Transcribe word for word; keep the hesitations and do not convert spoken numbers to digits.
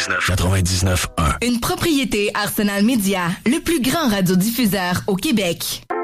quatre-vingt-dix-neuf quatre-vingt-dix-neuf un. Une propriété Arsenal Média, le plus grand radiodiffuseur au Québec.